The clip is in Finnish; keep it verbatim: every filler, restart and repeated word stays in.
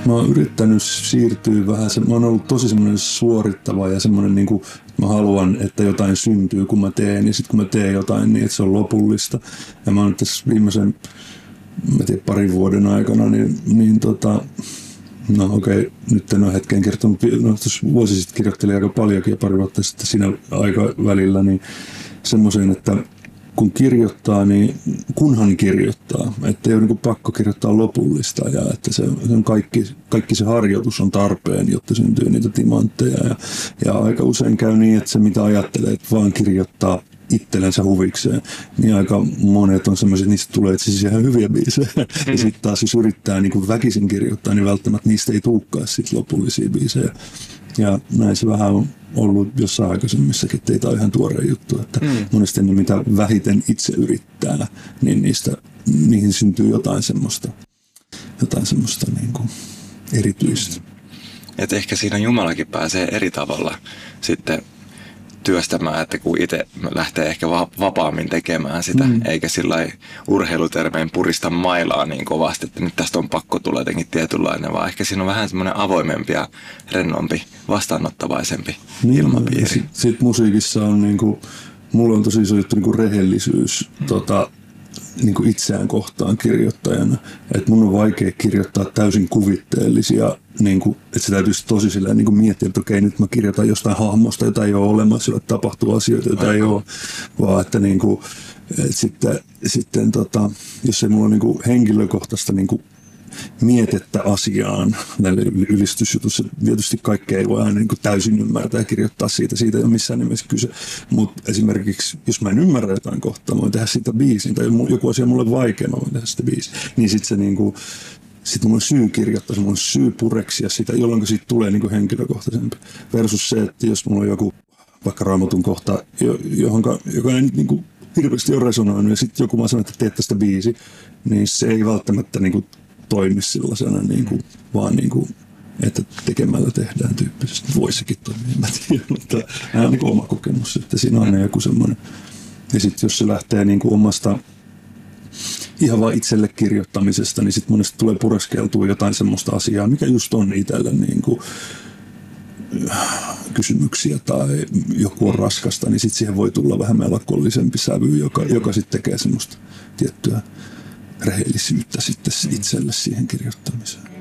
mä oon yrittänyt siirtyä vähän, se, mä oon ollut tosi semmoinen suorittava ja semmoinen niin kuin, mä haluan, että jotain syntyy kun mä teen ja sitten kun mä teen jotain niin, että se on lopullista. Ja mä oon tässä viimeisen, mä tiedän, parin vuoden aikana, niin, niin tota, no okei, okay, nyt en ole hetkeen kertonut, no tuossa vuosi sitten kirjoittelin aika paljonkin ja pari vuotta sitten siinä aikavälillä, niin semmoisen, että kun kirjoittaa, niin kunhan kirjoittaa, että ei ole niin kuin pakko kirjoittaa lopullista ja että se, se on kaikki, kaikki se harjoitus on tarpeen, jotta syntyy niitä timantteja ja, ja aika usein käy niin, että se mitä ajattelee, että vaan kirjoittaa itsellensä huvikseen, niin aika monet on semmoiset, että niistä tulee siis ihan hyviä biisejä. Mm-hmm. Ja sitten taas jos yrittää niin kuin väkisin kirjoittaa, niin välttämättä niistä ei tulekaan sit lopullisia biisejä. Ja näin se vähän on ollut jossain aikaisemmissakin, että ei tämä ole ihan tuore juttu. Että mm. monesti ne, mitä vähiten itse yrittää, niin niistä, niihin syntyy jotain semmoista, jotain semmoista niin kuin erityistä. Et ehkä siinä Jumalakin pääsee eri tavalla sitten työstämään, että kun itse lähtee ehkä vapaammin tekemään sitä, mm. eikä sillä urheilutermeen purista mailaa niin kovasti, että nyt tästä on pakko tulla jotenkin tietynlainen, vaan ehkä siinä on vähän semmoinen avoimempi ja rennompi, vastaanottavaisempi niin, ilmapiiri. Sitten sit musiikissa on niinku, mulla on tosi iso juttu niinku rehellisyys mm. tota, niinku itseään kohtaan kirjoittajana. Että mun on vaikea kirjoittaa täysin kuvitteellisia, niinku, että se täytyisi tosi silleen niinku miettiä, että okei, nyt mä kirjoitan jostain hahmosta, jota ei ole olemassa, jolla tapahtuu asioita, joita ei ole, vaan että niinku, et sitten, sitten tota, jos ei mulla ole niinku henkilökohtaista niinku mietettä asiaan näille ylistysjutussa. Tietysti kaikkea ei voi aina niin kuin täysin ymmärtää ja kirjoittaa siitä. Siitä ei ole missään nimessä kyse. Mutta esimerkiksi, jos mä en ymmärrä jotain kohtaa, mä voin tehdä siitä biisin, tai joku asia on mulle vaikea, mä voin tehdä sitä biisin. Niin sitten se niin kuin, sit mulla on syy kirjoittaa, mulla on syy pureksia sitä, jolloin siitä tulee niin kuin henkilökohtaisempi. Versus se, että jos mulla on joku vaikka Raamatun kohta, johonka, joka ei niin kuin hirveästi ole resonoinut, ja sitten joku vaan sanoo, että teet tästä biisi, niin se ei välttämättä niin kuin toimi sellaisena, niin kuin, vaan niin kuin, että tekemällä tehdään tyyppisesti. Voisikin toimia, en mä tiedä, mutta nämä on niin kuin oma kokemus, että siinä on aina joku semmoinen. Ja sitten jos se lähtee niin kuin omasta ihan vaan itselle kirjoittamisesta, niin sitten monesti tulee pureskeltua jotain semmoista asiaa, mikä just on itselle niin kuin kysymyksiä tai joku on raskasta, niin sitten siihen voi tulla vähän melankollisempi sävy, joka, joka sitten tekee semmoista tiettyä rehellisyyttä sitten itselle siihen kirjoittamiseen.